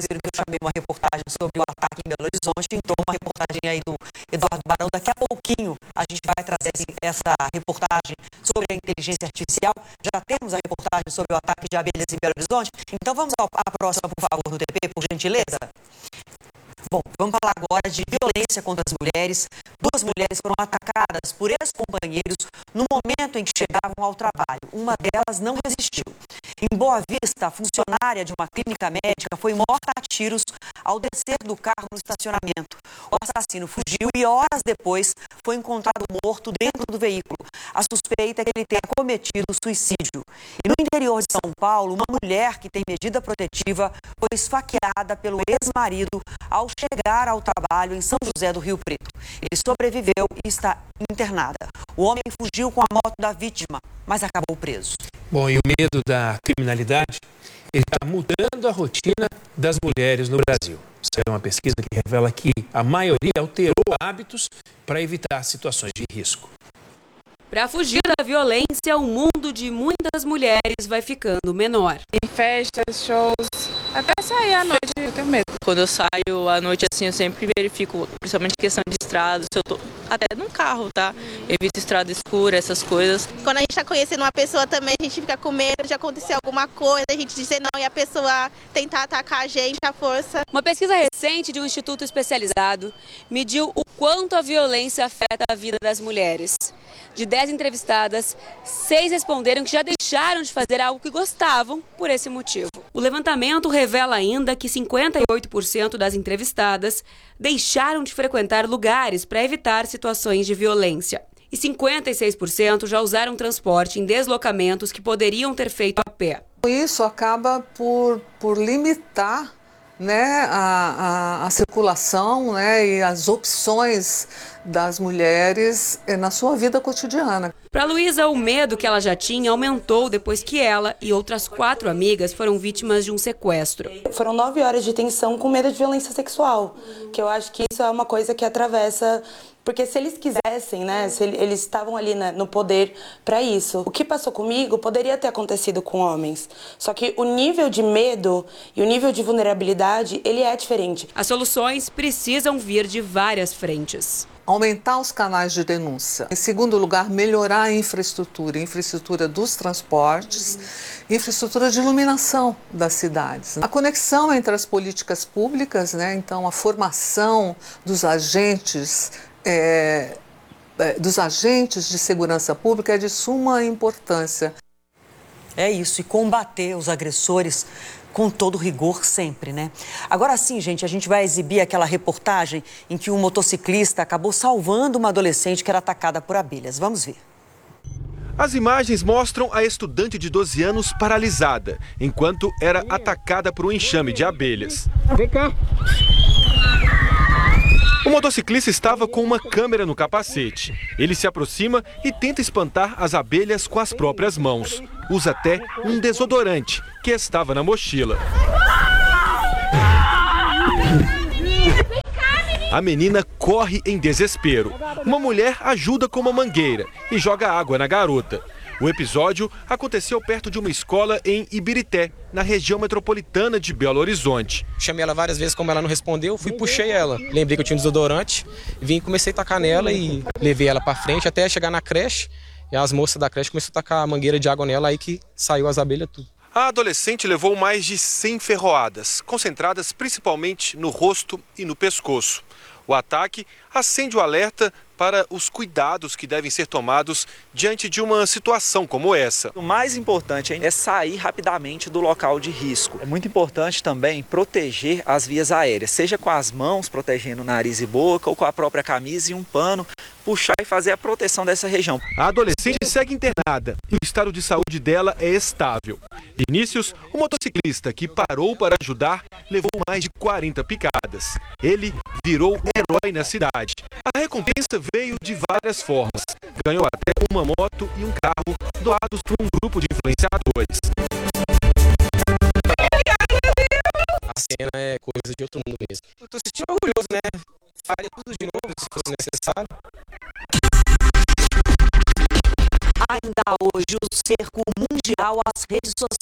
viram que eu chamei uma reportagem sobre o ataque em Belo Horizonte. Entrou uma reportagem aí do Eduardo Barão. Daqui a pouquinho a gente vai trazer essa reportagem sobre a inteligência artificial. Já temos a reportagem sobre o ataque de abelhas em Belo Horizonte. Então vamos à próxima, por favor, no TP, por gentileza. Bom, vamos falar agora de violência contra as mulheres. 2 mulheres foram atacadas por ex-companheiros no momento em que chegavam ao trabalho. Uma delas não resistiu. Em Boa Vista, a funcionária de uma clínica médica foi morta a tiros ao descer do carro no estacionamento. O assassino fugiu e horas depois foi encontrado morto dentro do veículo. A suspeita é que ele tenha cometido suicídio. E no interior de São Paulo, uma mulher que tem medida protetiva foi esfaqueada pelo ex-marido ao chegar ao trabalho em São José do Rio Preto. Ele sobreviveu e está internada. O homem fugiu com a moto da vítima, mas acabou preso. Bom, e o medo da criminalidade, ele está mudando a rotina das mulheres no Brasil. Isso é uma pesquisa que revela que a maioria alterou hábitos para evitar situações de risco. Para fugir da violência, o mundo de muitas mulheres vai ficando menor. Em festas, shows, até sair à noite eu tenho medo. Quando eu saio à noite assim, eu sempre verifico, principalmente questão de estrada, se eu tô até num carro, tá? Evito estrada escura, essas coisas. Quando a gente está conhecendo uma pessoa também, a gente fica com medo de acontecer alguma coisa, a gente dizer não e a pessoa tentar atacar a gente à força. Uma pesquisa recente de um instituto especializado mediu o quanto a violência afeta a vida das mulheres. De 10 entrevistadas, 6 responderam que já deixaram de fazer algo que gostavam por esse motivo. O levantamento revela ainda que 58% das entrevistadas deixaram de frequentar lugares para evitar situações de violência. E 56% já usaram transporte em deslocamentos que poderiam ter feito a pé. Isso acaba por limitar, né, a circulação, né, e as opções das mulheres na sua vida cotidiana. Para Luísa, o medo que ela já tinha aumentou depois que ela e outras 4 amigas foram vítimas de um sequestro. Foram 9 horas de tensão com medo de violência sexual, que eu acho que isso é uma coisa que atravessa. Porque se eles quisessem, né, se eles estavam ali no poder para isso. O que passou comigo poderia ter acontecido com homens. Só que o nível de medo e o nível de vulnerabilidade, ele é diferente. As soluções precisam vir de várias frentes. Aumentar os canais de denúncia. Em segundo lugar, melhorar a infraestrutura dos transportes, infraestrutura de iluminação das cidades. A conexão entre as políticas públicas, né, então a formação dos agentes de segurança pública é de suma importância. É isso, e combater os agressores com todo rigor sempre, né? Agora sim, gente, a gente vai exibir aquela reportagem em que um motociclista acabou salvando uma adolescente que era atacada por abelhas. Vamos ver. As imagens mostram a estudante de 12 anos paralisada, enquanto era atacada por um enxame de abelhas. Vem cá. O motociclista estava com uma câmera no capacete. Ele se aproxima e tenta espantar as abelhas com as próprias mãos. Usa até um desodorante que estava na mochila. A menina corre em desespero. Uma mulher ajuda com uma mangueira e joga água na garota. O episódio aconteceu perto de uma escola em Ibirité, na região metropolitana de Belo Horizonte. Chamei ela várias vezes, como ela não respondeu, puxei ela. Lembrei que eu tinha um desodorante, vim e comecei a tacar nela e levei ela para frente até chegar na creche. E as moças da creche começaram a tacar a mangueira de água nela, aí que saiu as abelhas tudo. A adolescente levou mais de 100 ferroadas, concentradas principalmente no rosto e no pescoço. O ataque acende o alerta para os cuidados que devem ser tomados diante de uma situação como essa. O mais importante é sair rapidamente do local de risco. É muito importante também proteger as vias aéreas, seja com as mãos, protegendo nariz e boca, ou com a própria camisa e um pano, puxar e fazer a proteção dessa região. A adolescente segue internada e o estado de saúde dela é estável. Vinícius, o motociclista que parou para ajudar, levou mais de 40 picadas. Ele virou herói na cidade. A recompensa veio de várias formas. Ganhou até uma moto e um carro doados por um grupo de influenciadores. A cena é coisa de outro mundo mesmo. Eu tô sentindo orgulhoso, né? Faria tudo de novo se fosse necessário. Ainda hoje, o cerco mundial às redes sociais.